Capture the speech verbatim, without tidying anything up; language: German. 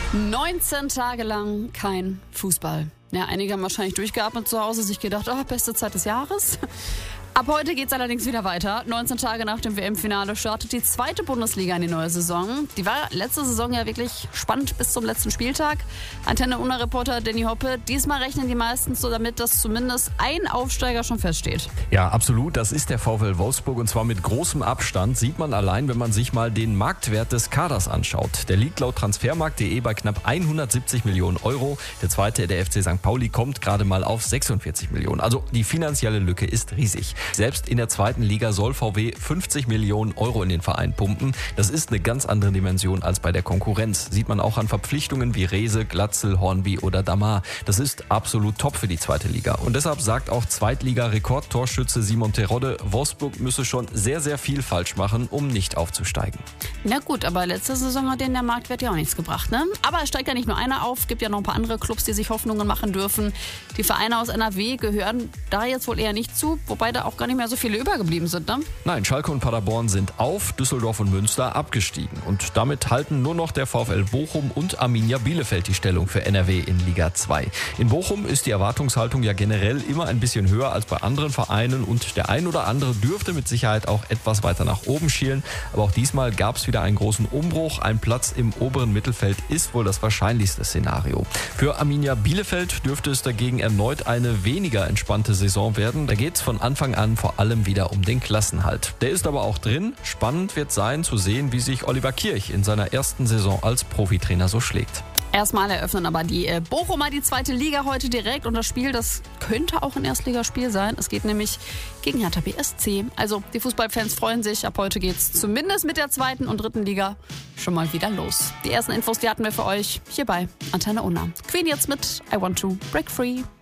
neunzehn Tage lang kein Fußball. Ja, einige haben wahrscheinlich durchgeatmet zu Hause, sich gedacht, oh, beste Zeit des Jahres. Ab heute geht es allerdings wieder weiter. neunzehn Tage nach dem W M-Finale startet die zweite Bundesliga in die neue Saison. Die war letzte Saison ja wirklich spannend bis zum letzten Spieltag. Antenne-Unna-Reporter Danny Hoppe, diesmal rechnen die meisten so damit, dass zumindest ein Aufsteiger schon feststeht. Ja, absolut. Das ist der VfL Wolfsburg und zwar mit großem Abstand. Sieht man allein, wenn man sich mal den Marktwert des Kaders anschaut. Der liegt laut transfermarkt punkt de bei knapp hundertsiebzig Millionen Euro. Der zweite, der F C Sankt Pauli, kommt gerade mal auf sechsundvierzig Millionen. Also die finanzielle Lücke ist riesig. Selbst in der zweiten Liga soll V W fünfzig Millionen Euro in den Verein pumpen. Das ist eine ganz andere Dimension als bei der Konkurrenz. Sieht man auch an Verpflichtungen wie Rehse, Glatzel, Hornby oder Damar. Das ist absolut top für die zweite Liga. Und deshalb sagt auch Zweitliga-Rekordtorschütze Simon Terodde, Wolfsburg müsse schon sehr, sehr viel falsch machen, um nicht aufzusteigen. Na gut, aber letzte Saison hat denen der Marktwert ja auch nichts gebracht, ne? Aber es steigt ja nicht nur einer auf, gibt ja noch ein paar andere Clubs, die sich Hoffnungen machen dürfen. Die Vereine aus N R W gehören da jetzt wohl eher nicht zu, wobei da auch gar nicht mehr so viele übergeblieben sind, ne? Nein, Schalke und Paderborn sind auf, Düsseldorf und Münster abgestiegen. Und damit halten nur noch der VfL Bochum und Arminia Bielefeld die Stellung für N R W in Liga zwei. In Bochum ist die Erwartungshaltung ja generell immer ein bisschen höher als bei anderen Vereinen und der ein oder andere dürfte mit Sicherheit auch etwas weiter nach oben schielen. Aber auch diesmal gab es wieder einen großen Umbruch. Ein Platz im oberen Mittelfeld ist wohl das wahrscheinlichste Szenario. Für Arminia Bielefeld dürfte es dagegen erneut eine weniger entspannte Saison werden. Da geht es von Anfang an vor allem wieder um den Klassenhalt. Der ist aber auch drin. Spannend wird sein zu sehen, wie sich Oliver Kirch in seiner ersten Saison als Profitrainer so schlägt. Erstmal eröffnen aber die äh, Bochumer die zweite Liga heute direkt und das Spiel, das könnte auch ein Erstligaspiel sein. Es geht nämlich gegen Hertha B S C. Also die Fußballfans freuen sich. Ab heute geht's zumindest mit der zweiten und dritten Liga schon mal wieder los. Die ersten Infos, die hatten wir für euch hier bei Antenne Unna. Queen jetzt mit I Want to Break Free.